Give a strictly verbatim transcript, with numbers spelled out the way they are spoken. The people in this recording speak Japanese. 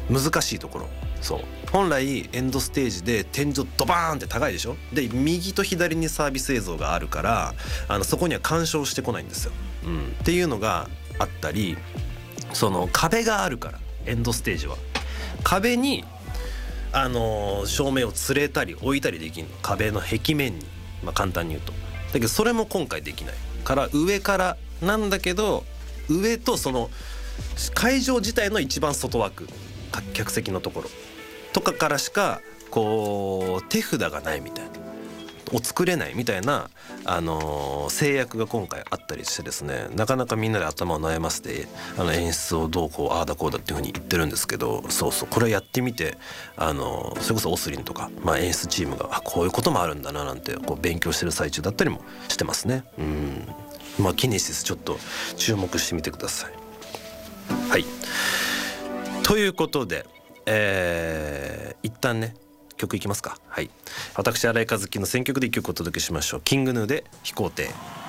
難しいところ。そう本来エンドステージで天井ドバーンって高いでしょ。で右と左にサービス映像があるからあのそこには干渉してこないんですよ、うん、っていうのがあったり、その壁があるからエンドステージは壁にあのー、照明を連れたり置いたりできるの、壁の壁面に、まあ、簡単に言うと。だけどそれも今回できないから上からなんだけど、上とその会場自体の一番外枠客席のところとかからしかこう手札がないみたいなを作れないみたいな、あのー、制約が今回あったりしてですね、なかなかみんなで頭を悩ませてあの演出をどうこうああだこうだっていう風に言ってるんですけど、そうそうこれやってみて、あのー、それこそオスリンとか、まあ、演出チームがあこういうこともあるんだななんてこう勉強してる最中だったりもしてますね。うんまあキネシスちょっと注目してみてください。はいということで、えー、一旦ね曲いきますか。はい、私新井和樹の選曲で一曲お届けしましょう。キングヌーで飛行艇。